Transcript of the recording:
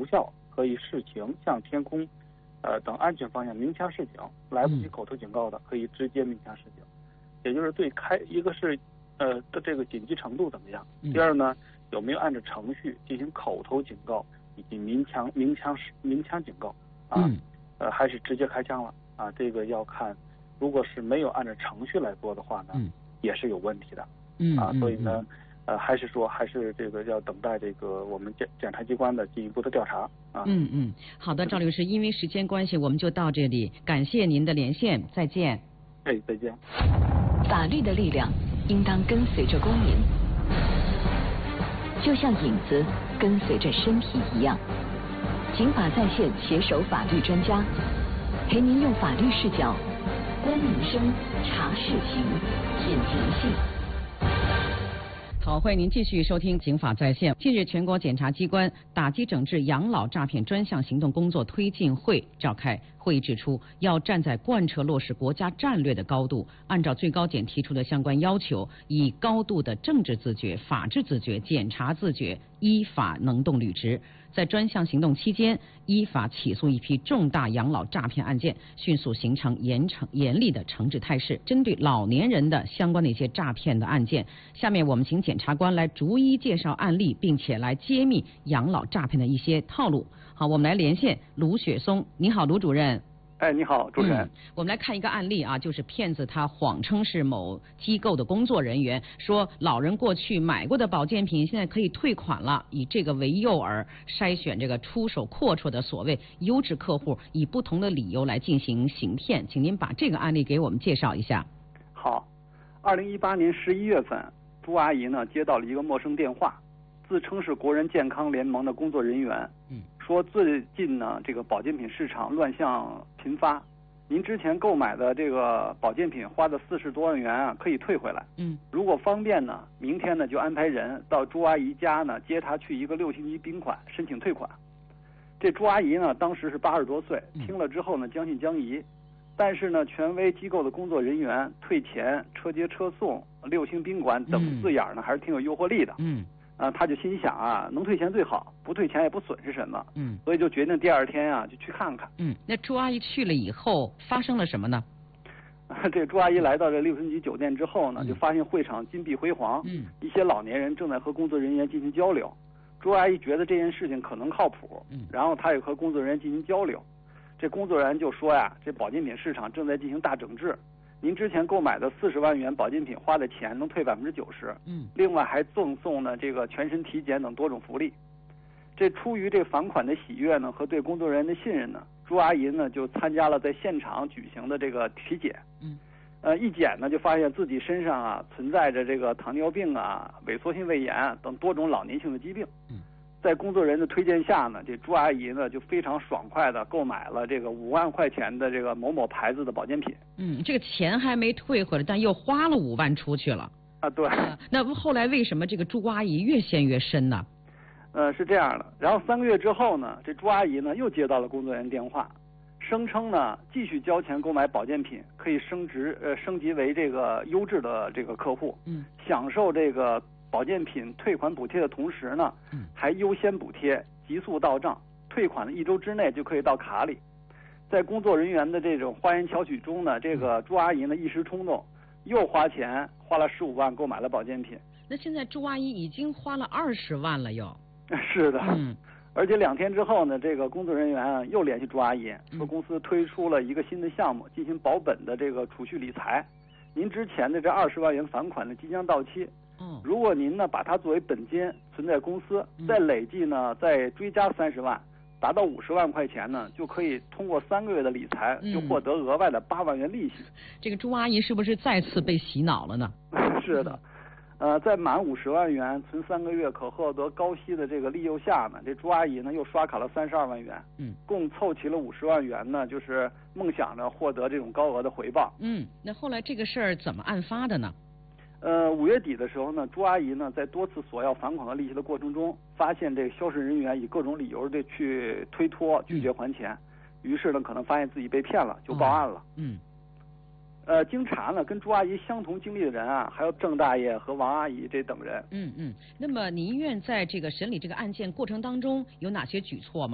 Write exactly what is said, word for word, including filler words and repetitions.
无效，可以视情向天空，呃等安全方向鸣枪示警。来不及口头警告的，可以直接鸣枪示警。也就是对开一个是呃的这个紧急程度怎么样？第二呢，有没有按照程序进行口头警告以及鸣枪鸣枪鸣枪警告啊？呃，还是直接开枪了啊？这个要看，如果是没有按照程序来做的话呢，也是有问题的。 嗯啊，所以呢，呃，还是说还是这个要等待这个我们检检察机关的进一步的调查啊。 嗯嗯，好的，赵律师，因为时间关系，我们就到这里，感谢您的连线，再见。 哎，再见。 法律的力量应当跟随着公民，就像影子跟随着身体一样。警法在线携手法律专家，陪您用法律视角观民生、查事情、品人性。 好，欢迎您继续收听《警法在线》。近日，全国检察机关打击整治养老诈骗专项行动工作推进会召开。会议指出，要站在贯彻落实国家战略的高度，按照最高检提出的相关要求，以高度的政治自觉、法治自觉、检察自觉，依法能动履职。在专项行动期间，依法起诉一批重大养老诈骗案件，迅速形成严惩严厉的惩治态势。针对老年人的相关的一些诈骗的案件，下面我们请检察官来逐一介绍案例，并且来揭秘养老诈骗的一些套路。好，我们来连线卢雪松。你好，卢主任。 哎，你好，主持人、 嗯。我们来看一个案例啊，就是骗子他谎称是某机构的工作人员，说老人过去买过的保健品现在可以退款了，以这个为诱饵，筛选这个出手阔绰的所谓优质客户，以不同的理由来进行行骗。请您把这个案例给我们介绍一下。 好，二零一八年十一月份，朱阿姨呢接到了一个陌生电话，自称是国人健康联盟的工作人员。嗯。说最近呢，这个保健品市场乱象频发，您之前购买的这个保健品花的四十多万元啊，可以退回来。嗯，如果方便呢，明天呢就安排人到朱阿姨家呢接她去一个六星级宾馆申请退款。这朱阿姨呢当时是八十多岁，听了之后呢将信将疑，但是呢权威机构的工作人员退钱、车接车送、六星宾馆等字眼呢还是挺有诱惑力的。嗯。啊，他就心想啊，能退钱最好，不退钱也不损失什么。嗯，所以就决定第二天啊就去看看。 嗯，那朱阿姨去了以后发生了什么呢？ 啊，这朱阿姨来到这六星级酒店之后呢，就发现会场金碧辉煌，嗯，一些老年人正在和工作人员进行交流。朱阿姨觉得这件事情可能靠谱，嗯，然后她也和工作人员进行交流。这工作人员就说呀，这保健品市场正在进行大整治。您之前购买的四十万元保健品花的钱能退百分之九十，嗯，另外还赠送呢这个全身体检等多种福利。这出于这返款的喜悦呢和对工作人员的信任呢，朱阿姨呢就参加了在现场举行的这个体检，嗯，呃一检呢就发现自己身上啊存在着这个糖尿病啊、萎缩性胃炎等多种老年性的疾病，嗯。在工作人员的推荐下呢，这朱阿姨呢就非常爽快的购买了这个五万块钱的这个某某牌子的保健品。 嗯，这个钱还没退回来，但又花了五万出去了。 啊，对。 呃、那后来为什么这个朱阿姨越陷越深呢？ 呃，是这样的。然后三个月之后呢，这朱阿姨呢又接到了工作人员电话，声称呢继续交钱购买保健品可以升职呃升级为这个优质的这个客户，嗯，享受这个保健品退款补贴的同时呢，还优先补贴，急速到账，退款的一周之内就可以到卡里。在工作人员的这种花言巧语中呢，这个朱阿姨呢一时冲动，又花钱花了十五万购买了保健品。 那现在朱阿姨已经花了二十万了又。 是的，嗯，而且两天之后呢，这个工作人员啊又联系朱阿姨，说公司推出了一个新的项目，进行保本的这个储蓄理财。您之前的这二十万元返款呢即将到期。嗯，如果您呢把它作为本金存在公司，再累计呢再追加三十万，达到五十万块钱呢，就可以通过三个月的理财，就获得额外的八万元利息。 嗯、这个朱阿姨是不是再次被洗脑了呢？ 是的，呃，在满五十万元存三个月可获得高息的这个利诱下呢，这朱阿姨呢又刷卡了三十二万元，嗯，共凑齐了五十万元呢，就是梦想着获得这种高额的回报。 嗯，那后来这个事儿怎么案发的呢？ 呃，五月底的时候呢，朱阿姨呢在多次索要返款和利息的过程中，发现这个销售人员以各种理由的去推脱、拒绝还钱，嗯、于是呢可能发现自己被骗了，就报案了。嗯。呃，经查呢，跟朱阿姨相同经历的人啊，还有郑大爷和王阿姨这等人。 嗯嗯。那么，您院在这个审理这个案件过程当中有哪些举措吗？